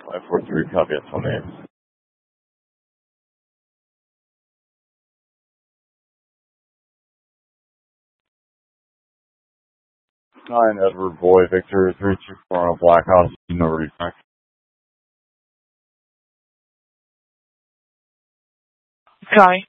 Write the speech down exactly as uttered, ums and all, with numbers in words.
five four three, copy at twenty-eight. Nine Edward Boy, Victor, three two four on Black House, no reflex. Guy.